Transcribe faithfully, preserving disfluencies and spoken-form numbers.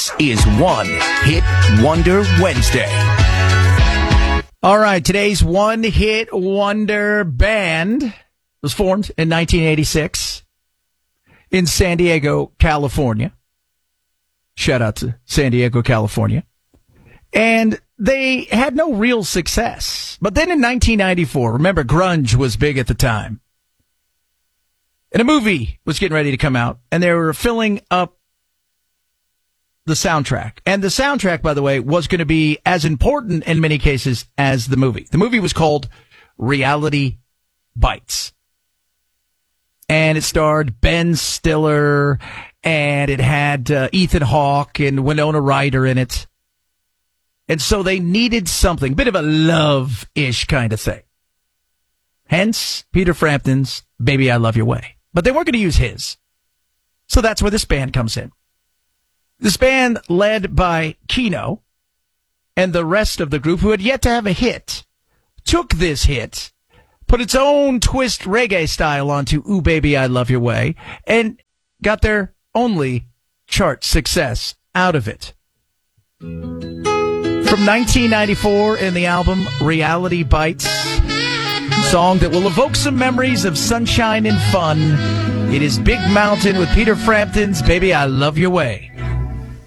This is One Hit Wonder Wednesday. All right, today's One Hit Wonder band was formed in nineteen eighty-six in San Diego, California. Shout out to San Diego, California. And they had no real success. But then in nineteen ninety-four, remember, grunge was big at the time. And a movie was getting ready to come out, and they were filling up the soundtrack. And the soundtrack, by the way, was going to be as important in many cases as the movie. The movie was called Reality Bites. And it starred Ben Stiller, and it had uh, Ethan Hawke and Winona Ryder in it. And so they needed something, bit of a love-ish kind of thing. Hence, Peter Frampton's Baby I Love Your Way. But they weren't going to use his. So that's where this band comes in. This band, led by Kino and the rest of the group, who had yet to have a hit, took this hit, put its own twist reggae style onto Ooh Baby I Love Your Way, and got their only chart success out of it. From nineteen ninety-four in the album Reality Bites, song that will evoke some memories of sunshine and fun. It is Big Mountain with Peter Frampton's Baby I Love Your Way.